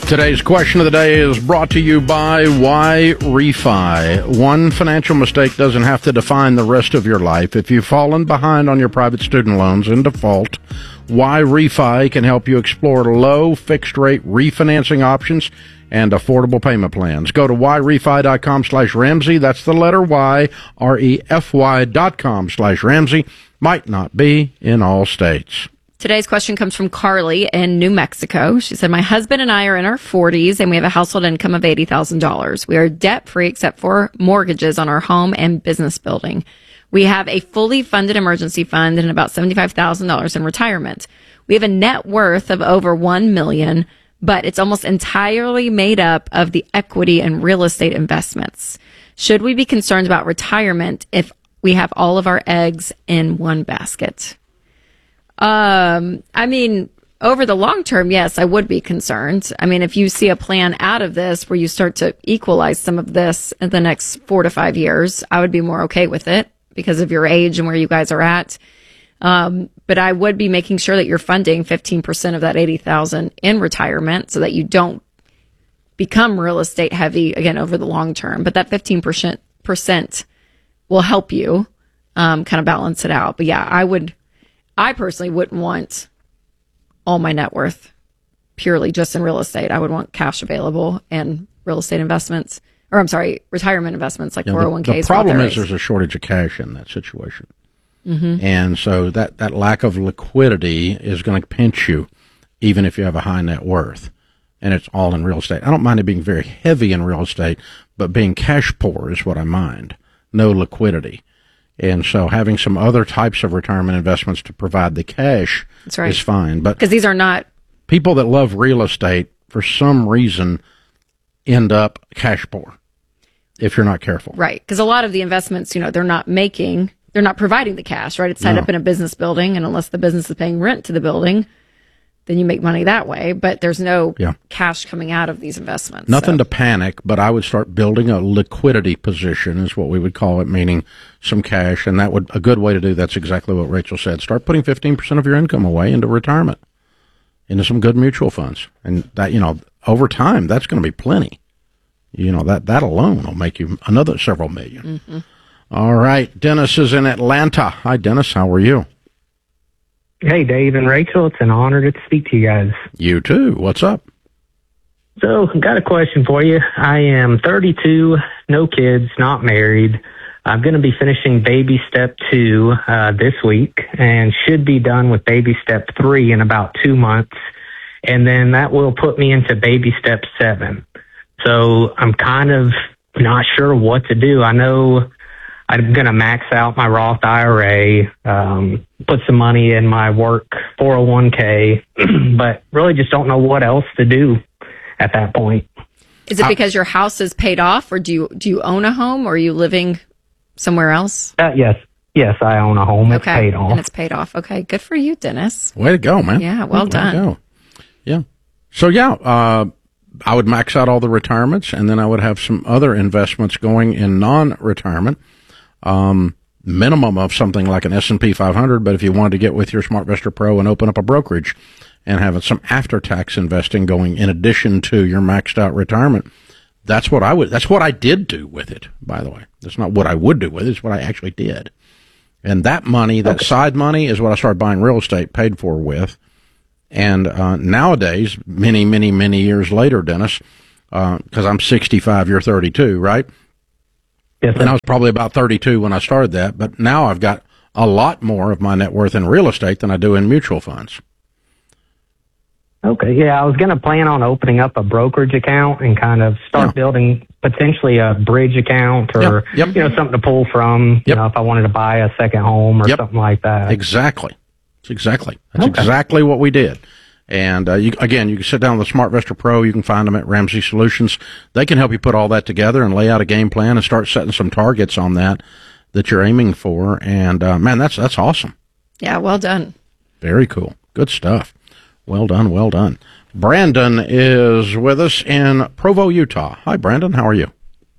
Today's question of the day is brought to you by Why Refi. One financial mistake doesn't have to define the rest of your life. If you've fallen behind on your private student loans in default, Why Refi can help you explore low fixed rate refinancing options and affordable payment plans. Go to whyrefi.com/Ramsey. That's the letter Y, REFY.com/Ramsey. Might not be in all states. Today's question comes from Carly in New Mexico. She said, my husband and I are in our 40s and we have a household income of $80,000. We are debt-free except for mortgages on our home and business building. We have a fully funded emergency fund and about $75,000 in retirement. We have a net worth of over $1 million, but it's almost entirely made up of the equity and real estate investments. Should we be concerned about retirement if we have all of our eggs in one basket? I mean, over the long term, yes, I would be concerned. I mean, if you see a plan out of this where you start to equalize some of this in the next 4 to 5 years, I would be more okay with it because of your age and where you guys are at. But I would be making sure that you're funding 15% of that 80,000 in retirement so that you don't become real estate heavy again over the long term. But that 15% will help you, kind of balance it out. But yeah, I personally wouldn't want all my net worth purely just in real estate. I would want cash available and real estate investments, or I'm sorry, retirement investments like 401ks. The problem is there's a shortage of cash in that situation. Mm-hmm. And so that lack of liquidity is going to pinch you even if you have a high net worth. And it's all in real estate. I don't mind it being very heavy in real estate, but being cash poor is what I mind. No liquidity. And so having some other types of retirement investments to provide the cash is fine. But because these are not people that love real estate, for some reason, end up cash poor if you're not careful. Right. Because a lot of the investments, they're not providing the cash, right? It's tied up in a business building. And unless the business is paying rent to the building, then you make money that way. But there's no cash coming out of these investments. Nothing to panic, but I would start building a liquidity position is what we would call it, meaning some cash. And a good way to do that's exactly what Rachel said. Start putting 15% of your income away into retirement, into some good mutual funds. And that, over time, that's going to be plenty. That alone will make you another several million. Mm-hmm. All right. Dennis is in Atlanta. Hi, Dennis. How are you? Hey, Dave and Rachel. It's an honor to speak to you guys. You too. What's up? So, got a question for you. I am 32, no kids, not married. I'm going to be finishing baby step 2 this week and should be done with baby step 3 in about 2 months. And then that will put me into baby step 7. So I'm kind of not sure what to do. I know I'm going to max out my Roth IRA, put some money in my work 401k, but really just don't know what else to do at that point. Is it because your house is paid off, or do you own a home, or are you living somewhere else? Yes, I own a home. It's paid off. And it's paid off. Okay, good for you, Dennis. Way to go, man. Yeah, well done. Way to go. Yeah. So, I would max out all the retirements, and then I would have some other investments going in non-retirement. Minimum of something like an S&P 500, but if you wanted to get with your SmartVestor Pro and open up a brokerage and have some after-tax investing going in addition to your maxed out retirement, that's what I did do with it, by the way. That's not what I would do with it, it's what I actually did. And that money, that side money, is what I started buying real estate paid for with. And nowadays, many, many, many years later, Dennis, because I'm 65, you're 32, right? Yes, and I was probably about 32 when I started that, but now I've got a lot more of my net worth in real estate than I do in mutual funds. Okay, yeah, I was going to plan on opening up a brokerage account and kind of start building potentially a bridge account or something to pull from, if I wanted to buy a second home or something like that. Exactly. That's exactly what we did. And you can sit down with the SmartVestor Pro. You can find them at Ramsey Solutions. They can help you put all that together and lay out a game plan and start setting some targets on that you're aiming for. And man, that's awesome. Yeah, well done. Very cool. Good stuff. Well done, well done. Brandon is with us in Provo, Utah. Hi, Brandon. How are you?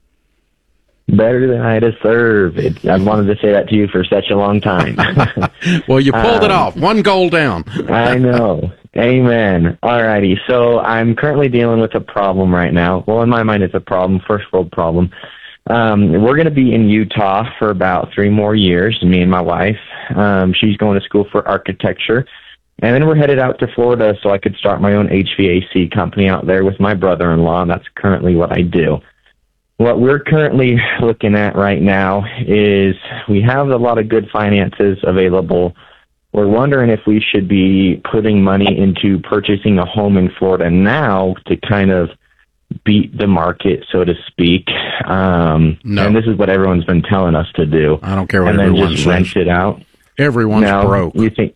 Better than I deserve. I wanted to say that to you for such a long time. Well, you pulled it off. One goal down. I know. Amen. Alrighty. So I'm currently dealing with a problem right now. Well, in my mind, it's a problem, first world problem. We're going to be in Utah for about 3 more years, me and my wife. She's going to school for architecture. And then we're headed out to Florida so I could start my own HVAC company out there with my brother-in-law, and that's currently what I do. What we're currently looking at right now is we have a lot of good finances available. We're wondering if we should be putting money into purchasing a home in Florida now to kind of beat the market, so to speak. No. And this is what everyone's been telling us to do. I don't care what and then everyone just says. rent it out. Everyone's broke. You think?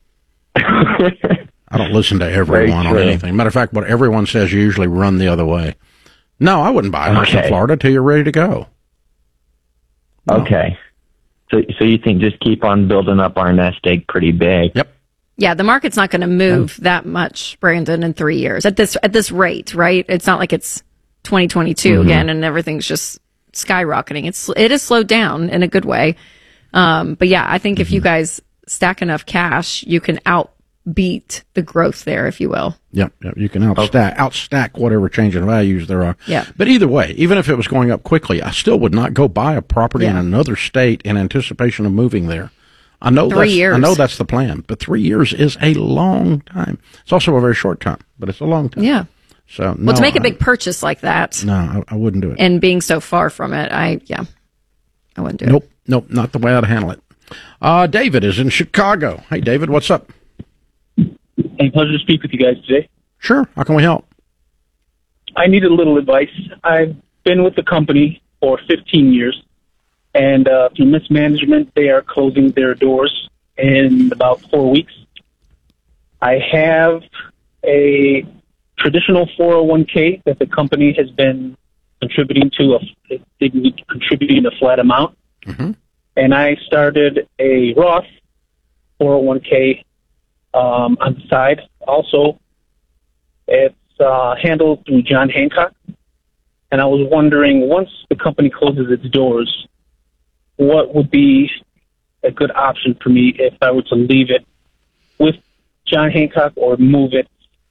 I don't listen to everyone on anything. Matter of fact, what everyone says, you usually run the other way. No, I wouldn't buy a house in Florida till you're ready to go. No. Okay. So you think just keep on building up our nest egg pretty big? Yep. Yeah, the market's not going to move that much, Brandon, in 3 years at this rate, right? It's not like it's 2022 again and everything's just skyrocketing. It is slowed down in a good way. But yeah, I think if you guys stack enough cash, you can outbeat the growth there, if you will. Yep. You can outstack whatever change in values there are. Yeah. But either way, even if it was going up quickly, I still would not go buy a property in another state in anticipation of moving there. I know 3 years. I know that's the plan, but 3 years is a long time. It's also a very short time, but it's a long time. Yeah. So Well, to make a big purchase like that, no, I wouldn't do it. and being so far from it, I wouldn't do it. Nope, not the way I'd handle it. David is in Chicago. Hey, David, what's up? Hey, pleasure to speak with you guys today. Sure. How can we help? I need a little advice. I've been with the company for 15 years, and through mismanagement, they are closing their doors in about 4 weeks. I have a traditional 401k that the company has been contributing to. They've been contributing a flat amount. Mm-hmm. And I started a Roth 401k on the side. Also, it's handled through John Hancock. And I was wondering, once the company closes its doors, what would be a good option for me if I were to leave it with John Hancock or move it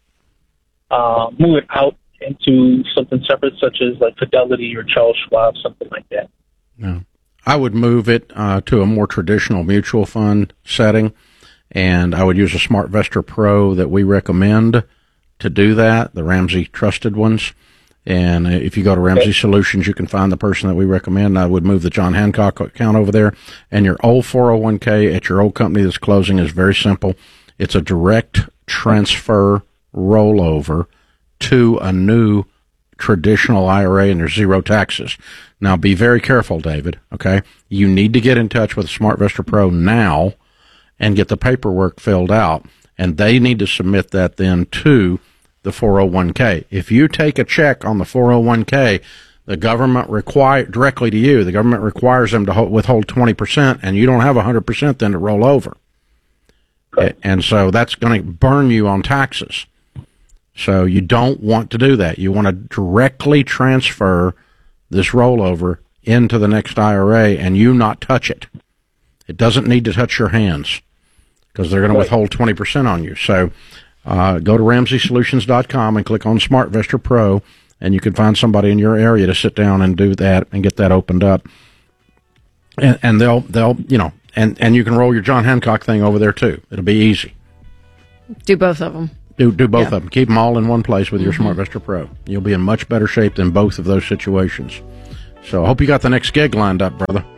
out into something separate, such as like Fidelity or Charles Schwab, something like that? No. I would move it to a more traditional mutual fund setting, and I would use a SmartVestor Pro that we recommend to do that, the Ramsey trusted ones. And if you go to Ramsey Solutions, you can find the person that we recommend. I would move the John Hancock account over there. And your old 401k at your old company that's closing is very simple. It's a direct transfer rollover to a new traditional IRA, and there's zero taxes. Now, be very careful, David, okay? You need to get in touch with SmartVestor Pro now and get the paperwork filled out, and they need to submit that then to the 401k. If you take a check on the 401k, the government directly to you, the government requires them to withhold 20%, and you don't have 100% then to roll over. Okay. And so that's going to burn you on taxes. So you don't want to do that. You want to directly transfer this rollover into the next IRA and you not touch it. It doesn't need to touch your hands because they're going to withhold 20% on you. So go to RamseySolutions.com and click on SmartVestor Pro, and you can find somebody in your area to sit down and do that and get that opened up. And they'll and you can roll your John Hancock thing over there too. It'll be easy. Do both of them. Do both of them. Keep them all in one place with your SmartVestor Pro. You'll be in much better shape than both of those situations. So I hope you got the next gig lined up, brother.